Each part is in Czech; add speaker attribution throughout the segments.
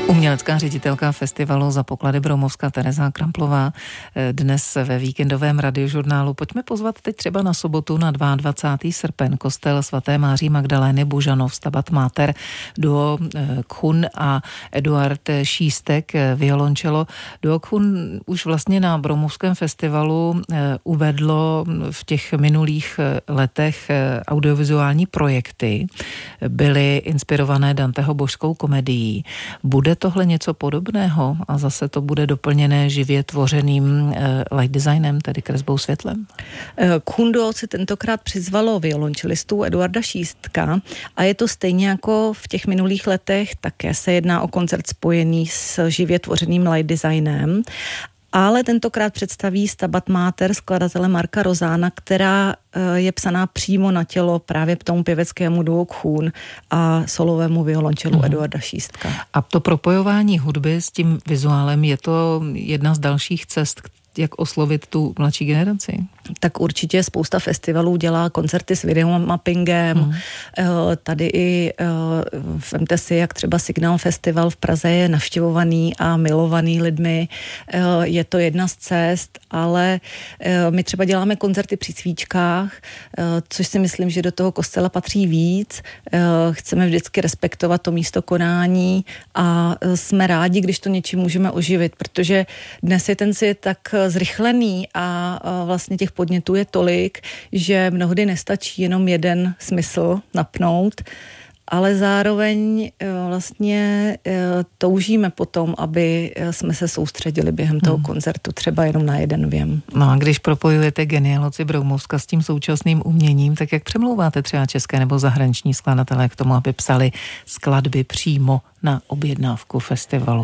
Speaker 1: Umělecká ředitelka festivalu Za poklady Broumovská Tereza Kramplová dnes ve víkendovém radiožurnálu. Pojďme pozvat teď třeba na sobotu na 22. srpen kostel svaté Máří Magdalény Bužanov, Stabat Mater, duo Khun a Eduard Šístek, violončelo. Duo Khun už vlastně na Broumovském festivalu uvedlo v těch minulých letech audiovizuální projekty. Byly inspirované Danteho Božskou komedií. Bude tohle něco podobného a zase to bude doplněné živě tvořeným light designem, tedy kresbou světlem?
Speaker 2: Khun duo si tentokrát přizvalo violončelistu Eduarda Šístka a je to stejně jako v těch minulých letech, také se jedná o koncert spojený s živě tvořeným light designem. Ale tentokrát představí Stabat Mater skladatele Marka Rozána, která je psaná přímo na tělo právě tomu pěveckému duo Khun a solovému violončelu Eduarda Šístka.
Speaker 1: A to propojování hudby s tím vizuálem, je to jedna z dalších cest, jak oslovit tu mladší generaci?
Speaker 2: Tak určitě spousta festivalů dělá koncerty s videomappingem. Tady i vemte si, jak třeba Signál Festival v Praze je navštěvovaný a milovaný lidmi. Je to jedna z cest, ale my třeba děláme koncerty při svíčkách, což si myslím, že do toho kostela patří víc. Chceme vždycky respektovat to místo konání a jsme rádi, když to něčím můžeme oživit, protože dnes je ten svět tak zrychlený a vlastně těch podnětů je tolik, že mnohdy nestačí jenom jeden smysl napnout, ale zároveň vlastně toužíme potom, aby jsme se soustředili během toho koncertu třeba jenom na jeden věm.
Speaker 1: No a když propojujete genealoci Broumovska s tím současným uměním, tak jak přemlouváte třeba české nebo zahraniční skladatelé k tomu, aby psali skladby přímo na objednávku festivalu?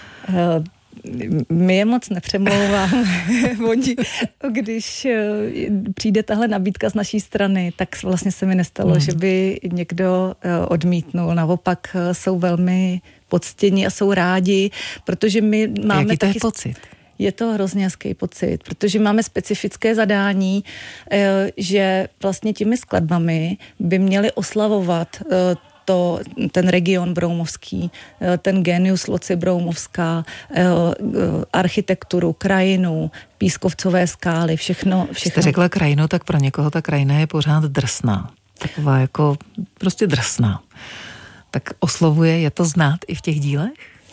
Speaker 2: My je moc nepřemlouváme. Oni, když přijde tahle nabídka z naší strany, tak vlastně se mi nestalo, že by někdo odmítnul. Naopak jsou velmi poctění a jsou rádi, protože my máme
Speaker 1: jaký to
Speaker 2: taky...
Speaker 1: je pocit? Je
Speaker 2: to hrozně hezký pocit, protože máme specifické zadání, že vlastně těmi skladbami by měli oslavovat ten region broumovský, ten genius loci broumovská, architekturu, krajinu, pískovcové skály, všechno.
Speaker 1: Jste řekla krajinu, tak pro někoho ta krajina je pořád drsná. Taková jako prostě drsná. Tak oslovuje, je to znát i v těch dílech?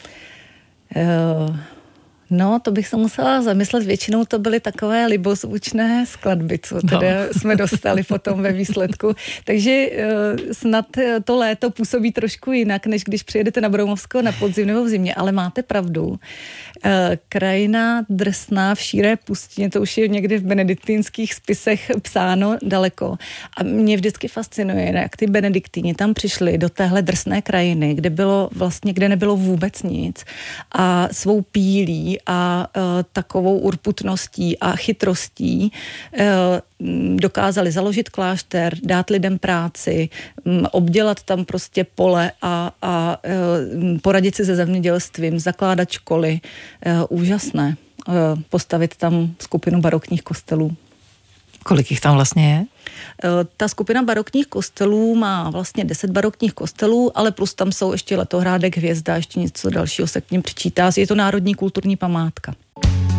Speaker 2: No, to bych se musela zamyslet. Většinou to byly takové libozvučné skladby, co teda jsme dostali potom ve výsledku. Takže snad to léto působí trošku jinak, než když přijedete na Broumovsko na podzim nebo v zimě, ale máte pravdu. Krajina drsná v šíré pustině, to už je někdy v benediktínských spisech psáno daleko. A mě vždycky fascinuje, jak ty benediktíni tam přišli do téhle drsné krajiny, kde nebylo vůbec nic a svou pílí a takovou urputností a chytrostí dokázali založit klášter, dát lidem práci, obdělat tam prostě pole a poradit si se zemědělstvím, zakládat školy. Úžasné. Postavit tam skupinu barokních kostelů.
Speaker 1: Kolik jich tam vlastně je?
Speaker 2: Ta skupina barokních kostelů má vlastně 10 barokních kostelů, ale plus tam jsou ještě Letohrádek, Hvězda, ještě něco dalšího se k ním přičítá. Je to národní kulturní památka.